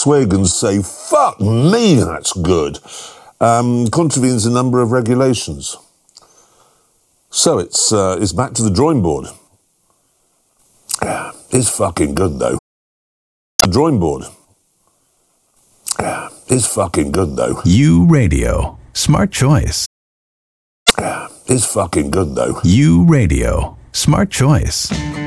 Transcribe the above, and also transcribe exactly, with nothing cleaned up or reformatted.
swig and say, fuck me, that's good, um, contravenes a number of regulations. So it's, uh, it's back to the drawing board. It's fucking good, though. The drawing board. It's fucking good, though. You Radio. Smart choice. It's fucking good, though. You Radio. Smart choice.